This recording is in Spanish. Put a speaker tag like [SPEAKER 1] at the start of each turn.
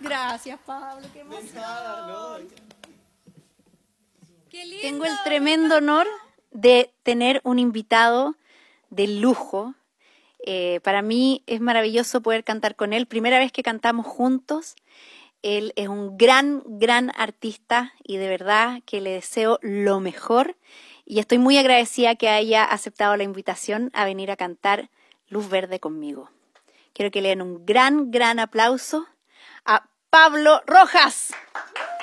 [SPEAKER 1] Gracias, Pablo, qué emoción.
[SPEAKER 2] Qué lindo.
[SPEAKER 1] Tengo el tremendo honor de tener un invitado de lujo. Para mí es maravilloso poder cantar con él. Primera vez que cantamos juntos. Él es un gran artista y de verdad que le deseo lo mejor. Y estoy muy agradecida que haya aceptado la invitación a venir a cantar Luz Verde conmigo. Quiero que le den un gran aplauso a Pablo Rojas.